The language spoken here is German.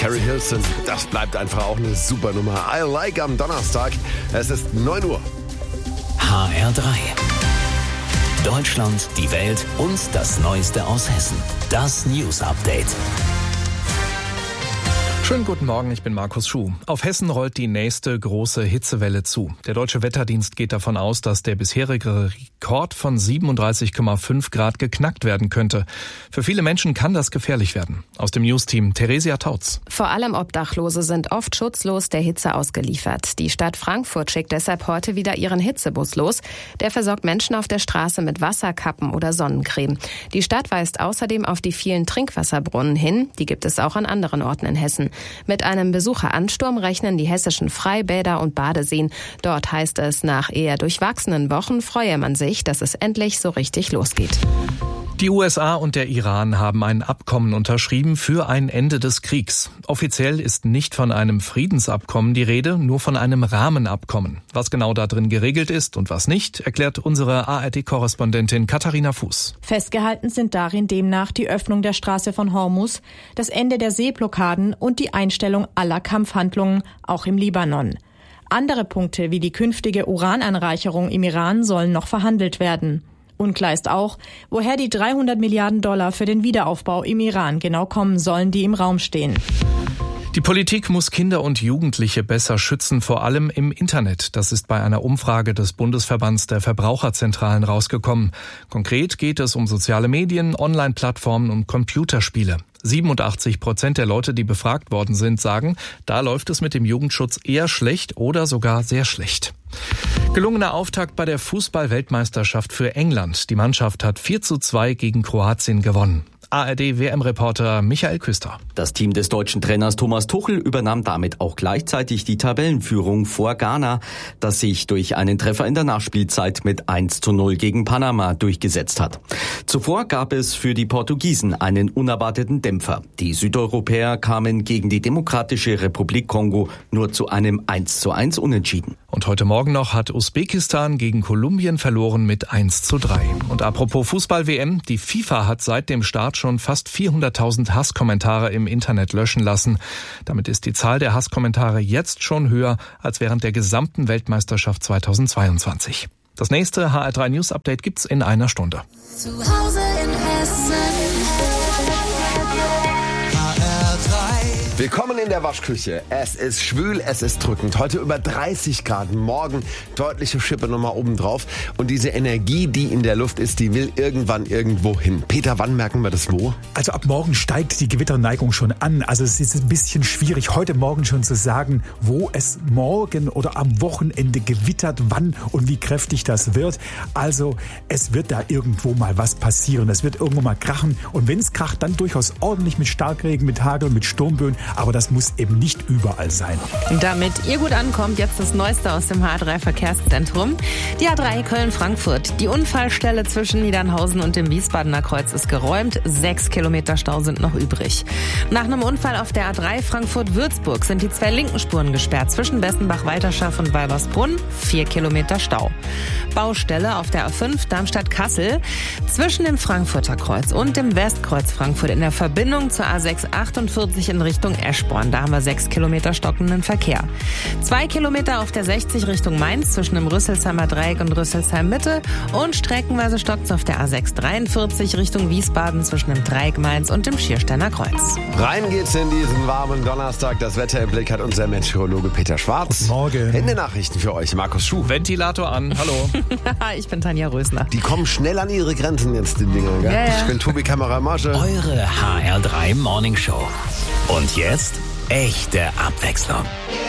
Carrie Hilson, das bleibt einfach auch eine super Nummer. I Like am Donnerstag. Es ist 9 Uhr. HR3. Deutschland, die Welt und das Neueste aus Hessen. Das News Update. Schönen guten Morgen, ich bin Markus Schuh. Auf Hessen rollt die nächste große Hitzewelle zu. Der Deutsche Wetterdienst geht davon aus, dass der bisherige Rekord von 37,5 Grad geknackt werden könnte. Für viele Menschen kann das gefährlich werden. Aus dem News-Team Theresia Tautz. Vor allem Obdachlose sind oft schutzlos der Hitze ausgeliefert. Die Stadt Frankfurt schickt deshalb heute wieder ihren Hitzebus los. Der versorgt Menschen auf der Straße mit Wasserkappen oder Sonnencreme. Die Stadt weist außerdem auf die vielen Trinkwasserbrunnen hin. Die gibt es auch an anderen Orten in Hessen. Mit einem Besucheransturm rechnen die hessischen Freibäder und Badeseen. Dort heißt es, nach eher durchwachsenen Wochen freue man sich, dass es endlich so richtig losgeht. Die USA und der Iran haben ein Abkommen unterschrieben für ein Ende des Kriegs. Offiziell ist nicht von einem Friedensabkommen die Rede, nur von einem Rahmenabkommen. Was genau da drin geregelt ist und was nicht, erklärt unsere ARD-Korrespondentin Katharina Fuß. Festgehalten sind darin demnach die Öffnung der Straße von Hormuz, das Ende der Seeblockaden und die Einstellung aller Kampfhandlungen, auch im Libanon. Andere Punkte wie die künftige Urananreicherung im Iran sollen noch verhandelt werden. Unklar ist auch, woher die $300 Milliarden für den Wiederaufbau im Iran genau kommen sollen, die im Raum stehen. Die Politik muss Kinder und Jugendliche besser schützen, vor allem im Internet. Das ist bei einer Umfrage des Bundesverbands der Verbraucherzentralen rausgekommen. Konkret geht es um soziale Medien, Online-Plattformen und Computerspiele. 87% der Leute, die befragt worden sind, sagen, da läuft es mit dem Jugendschutz eher schlecht oder sogar sehr schlecht. Gelungener Auftakt bei der Fußball-Weltmeisterschaft für England. Die Mannschaft hat 4:2 gegen Kroatien gewonnen. ARD-WM-Reporter Michael Küster. Das Team des deutschen Trainers Thomas Tuchel übernahm damit auch gleichzeitig die Tabellenführung vor Ghana, das sich durch einen Treffer in der Nachspielzeit mit 1:0 gegen Panama durchgesetzt hat. Zuvor gab es für die Portugiesen einen unerwarteten Dämpfer. Die Südeuropäer kamen gegen die Demokratische Republik Kongo nur zu einem 1:1 Unentschieden. Und heute Morgen noch hat Usbekistan gegen Kolumbien verloren mit 1:3. Und apropos Fußball-WM, die FIFA hat seit dem Start schon fast 400.000 Hasskommentare im Internet löschen lassen. Damit ist die Zahl der Hasskommentare jetzt schon höher als während der gesamten Weltmeisterschaft 2022. Das nächste HR3 News Update gibt's in einer Stunde. Zu Hause in Hessen. Willkommen in der Waschküche. Es ist schwül, es ist drückend. Heute über 30 Grad, morgen deutliche Schippe nochmal oben drauf. Und diese Energie, die in der Luft ist, die will irgendwann irgendwo hin. Peter, wann merken wir das wo? Also ab morgen steigt die Gewitterneigung schon an. Also es ist ein bisschen schwierig, heute Morgen schon zu sagen, wo es morgen oder am Wochenende gewittert, wann und wie kräftig das wird. Also es wird da irgendwo mal was passieren. Es wird irgendwo mal krachen. Und wenn es kracht, dann durchaus ordentlich mit Starkregen, mit Hagel, mit Sturmböen. Aber das muss eben nicht überall sein. Damit ihr gut ankommt, jetzt das Neueste aus dem H3 Verkehrszentrum. Die A3 Köln-Frankfurt. Die Unfallstelle zwischen Niedernhausen und dem Wiesbadener Kreuz ist geräumt. 6 Kilometer Stau sind noch übrig. Nach einem Unfall auf der A3 Frankfurt-Würzburg sind die 2 linken Spuren gesperrt. Zwischen Bessenbach-Weiterschaff und Weibersbrunn 4 Kilometer Stau. Baustelle auf der A5 Darmstadt-Kassel. Zwischen dem Frankfurter Kreuz und dem Westkreuz Frankfurt in der Verbindung zur A648 in Richtung Eschborn. Da haben wir 6 Kilometer stockenden Verkehr. 2 Kilometer auf der 60 Richtung Mainz zwischen dem Rüsselsheimer Dreieck und Rüsselsheim Mitte und streckenweise stockt's auf der A643 Richtung Wiesbaden zwischen dem Dreieck Mainz und dem Schiersteiner Kreuz. Rein geht's in diesen warmen Donnerstag. Das Wetter im Blick hat unser Meteorologe Peter Schwarz. Guten Morgen. Ende Nachrichten für euch, Markus Schuh. Ventilator an, hallo. Ich bin Tanja Rösner. Die kommen schnell an ihre Grenzen jetzt, die Dinger. Gell? Ja. Ich bin Tobi Kamera Masche. Eure HR3 Morning Show. Und jetzt echte Abwechslung.